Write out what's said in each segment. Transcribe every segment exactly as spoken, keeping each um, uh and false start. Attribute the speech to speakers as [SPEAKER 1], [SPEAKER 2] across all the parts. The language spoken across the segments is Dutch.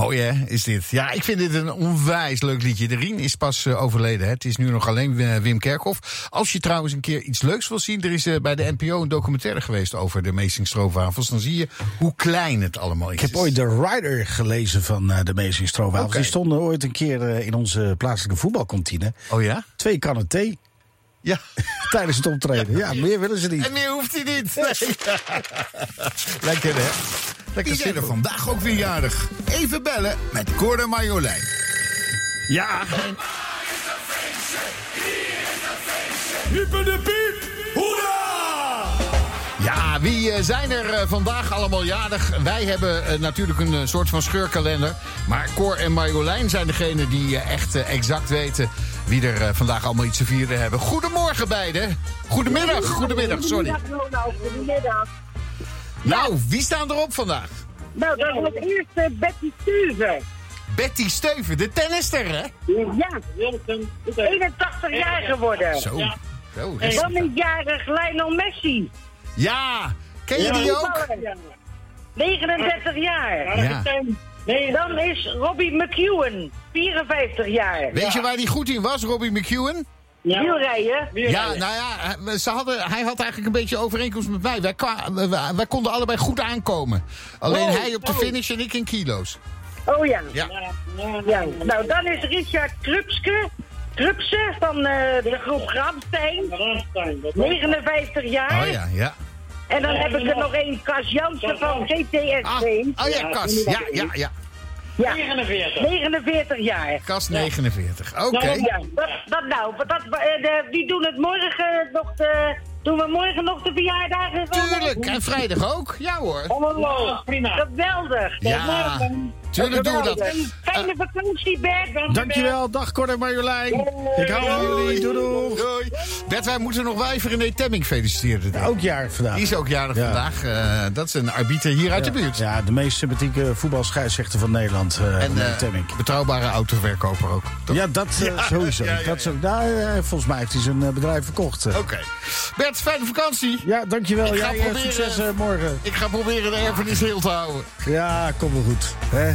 [SPEAKER 1] Mooi hè, is dit. Ja, ik vind dit een onwijs leuk liedje. De Rien is pas uh, overleden. Hè. Het is nu nog alleen uh, Wim Kerkhoff. Als je trouwens een keer iets leuks wil zien... er is uh, bij de N P O een documentaire geweest over de Meesing Stroopwafels. Dan zie je hoe klein het allemaal is.
[SPEAKER 2] Ik heb ooit de rider gelezen van uh, de Meesing Stroopwafels. Okay. Die stonden ooit een keer uh, in onze plaatselijke voetbalkantine.
[SPEAKER 1] Oh ja?
[SPEAKER 2] Twee kannen thee.
[SPEAKER 1] Ja.
[SPEAKER 2] Tijdens het optreden. Ja, meer willen ze niet.
[SPEAKER 1] En meer hoeft hij niet. Nee. Lekker hè? Lekker Die zijn er vandaag ook weer jarig. Even bellen met Cor en Marjolein. Ja. Hyper de piep. Hoera! Ja, wie uh, zijn er uh, vandaag allemaal jarig? Wij hebben uh, natuurlijk een uh, soort van scheurkalender. Maar Cor en Marjolein zijn degene die uh, echt uh, exact weten... wie er uh, vandaag allemaal iets te vieren hebben. Goedemorgen beiden. Goedemiddag, goedemiddag, sorry.
[SPEAKER 3] Goedemiddag.
[SPEAKER 1] Nou, wie staan erop vandaag?
[SPEAKER 3] Nou, dat was eerst uh, Betty Steuven.
[SPEAKER 1] Betty Steuven, de tennister, hè?
[SPEAKER 3] Ja, eenentachtig jaar geworden.
[SPEAKER 1] Zo,
[SPEAKER 3] ja.
[SPEAKER 1] Zo.
[SPEAKER 3] En dan is jarig Lionel Messi.
[SPEAKER 1] Ja, ken je
[SPEAKER 3] ja,
[SPEAKER 1] die ook?
[SPEAKER 3] negenendertig jaar.
[SPEAKER 1] Ja.
[SPEAKER 3] Dan is Robbie McEwen, vierenvijftig jaar.
[SPEAKER 1] Weet je waar hij goed in was, Robbie McEwen?
[SPEAKER 3] Ja. Wielrijden.
[SPEAKER 1] Ja, nou ja, ze hadden, hij had eigenlijk een beetje overeenkomst met mij. Wij, kwa, wij, wij konden allebei goed aankomen. Alleen oh, hij op de finish en ik in kilo's.
[SPEAKER 3] Oh ja.
[SPEAKER 1] Ja.
[SPEAKER 3] ja. Nou, dan is Richard Krupske. Krupse van uh, de groep Gramstein. negenenvijftig jaar.
[SPEAKER 1] Oh ja, ja.
[SPEAKER 3] En dan heb ik er nog één, Cas Jansen van G T S C.
[SPEAKER 1] Ah, oh ja, Cas. Ja, ja, ja.
[SPEAKER 3] Ja, negenenveertig. negenenveertig jaar.
[SPEAKER 1] Kas negenenveertig, oké. Okay.
[SPEAKER 3] Ja, dat, dat nou, dat, de, die doen het morgen nog de... Doen we morgen nog de verjaardagen?
[SPEAKER 1] Tuurlijk, en vrijdag ook. Ja hoor.
[SPEAKER 3] Oh, prima. Geweldig.
[SPEAKER 1] Ja, tuurlijk doen we dat.
[SPEAKER 3] Een fijne uh, vakantie, Bert.
[SPEAKER 2] Dankjewel, dag Cor en Marjolein. Ik hou van jullie, doei doei.
[SPEAKER 1] Doei. Bert, wij moeten nog wel even René Temming feliciteren.
[SPEAKER 2] Ja, ook jarig vandaag.
[SPEAKER 1] Die is ook jarig ja. vandaag. Uh, dat is een arbiter hier uit
[SPEAKER 2] ja.
[SPEAKER 1] de buurt.
[SPEAKER 2] Ja, de meest sympathieke voetbalscheidsrechter van Nederland. Uh,
[SPEAKER 1] en uh,
[SPEAKER 2] Temming.
[SPEAKER 1] Betrouwbare autoverkoper ook.
[SPEAKER 2] Toch? Ja, dat uh, ja. sowieso. Ja, ja, ja. Dat is ook, nou, uh, volgens mij heeft hij zijn uh, bedrijf verkocht. Uh.
[SPEAKER 1] Oké. Okay. Bert, fijne vakantie.
[SPEAKER 2] Ja, dankjewel.
[SPEAKER 1] Ik ga
[SPEAKER 2] Jij,
[SPEAKER 1] proberen,
[SPEAKER 2] succes uh, morgen.
[SPEAKER 1] Ik ga proberen de erfenis heel te houden.
[SPEAKER 2] Ja, kom wel goed. Hè?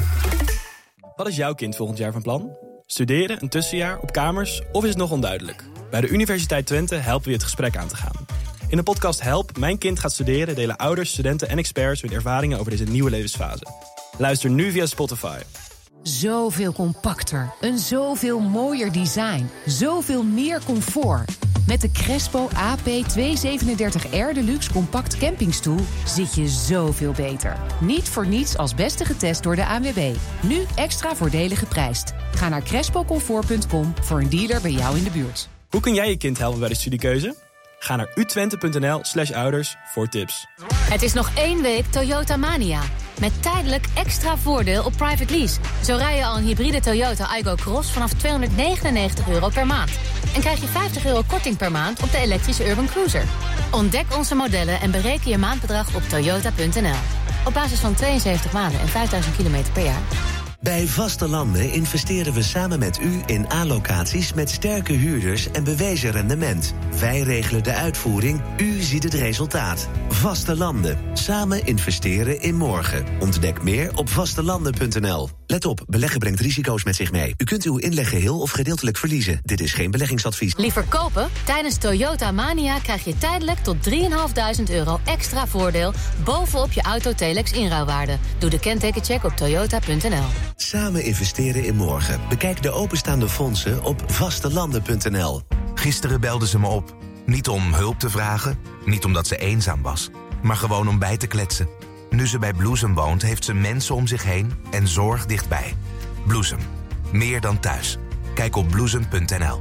[SPEAKER 4] Wat is jouw kind volgend jaar van plan? Studeren, een tussenjaar, op kamers of is het nog onduidelijk? Bij de Universiteit Twente helpen we je het gesprek aan te gaan. In de podcast Help, mijn kind gaat studeren... delen ouders, studenten en experts hun ervaringen over deze nieuwe levensfase. Luister nu via Spotify.
[SPEAKER 5] Zoveel compacter, een zoveel mooier design, zoveel meer comfort. Met de Crespo A P tweehonderdzevenendertig R Deluxe Compact Campingstoel zit je zoveel beter. Niet voor niets als beste getest door de A N W B. Nu extra voordelig geprijsd. Ga naar crespo comfort punt com voor een dealer bij jou in de buurt.
[SPEAKER 4] Hoe kun jij je kind helpen bij de studiekeuze? Ga naar utwente.nl slash ouders voor tips.
[SPEAKER 6] Het is nog één week Toyota Mania. Met tijdelijk extra voordeel op private lease. Zo rij je al een hybride Toyota Aygo Cross vanaf tweehonderdnegenennegentig euro per maand. En krijg je vijftig euro korting per maand op de elektrische Urban Cruiser. Ontdek onze modellen en bereken je maandbedrag op toyota punt n l. Op basis van tweeënzeventig maanden en vijfduizend kilometer per jaar.
[SPEAKER 7] Bij Vaste Landen investeren we samen met u in A-locaties met sterke huurders en bewezen rendement. Wij regelen de uitvoering, u ziet het resultaat. Vaste Landen. Samen investeren in morgen. Ontdek meer op vastelanden punt n l. Let op, beleggen brengt risico's met zich mee. U kunt uw inleg geheel of gedeeltelijk verliezen. Dit is geen beleggingsadvies.
[SPEAKER 6] Liever kopen? Tijdens Toyota Mania krijg je tijdelijk tot drieduizend vijfhonderd euro extra voordeel bovenop je Auto-Telex inruilwaarde. Doe de kentekencheck op toyota punt n l.
[SPEAKER 7] Samen investeren in morgen. Bekijk de openstaande fondsen op vastelanden punt n l.
[SPEAKER 8] Gisteren belde ze me op. Niet om hulp te vragen, niet omdat ze eenzaam was, maar gewoon om bij te kletsen. Nu ze bij Bloesem woont, heeft ze mensen om zich heen en zorg dichtbij. Bloesem. Meer dan thuis. Kijk op bloesem punt n l.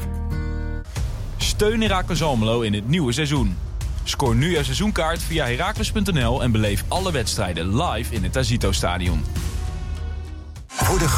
[SPEAKER 9] Steun Heracles Almelo in het nieuwe seizoen. Scoor nu een seizoenkaart via heracles punt n l en beleef alle wedstrijden live in het Azito Stadion.
[SPEAKER 8] Voor de